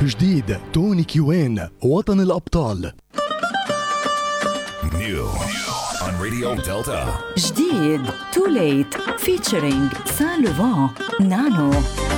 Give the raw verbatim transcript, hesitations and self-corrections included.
جديد توني كيوان وطن الأبطال. New on Radio Delta. جديد Too Late featuring Saint Laurent Nano.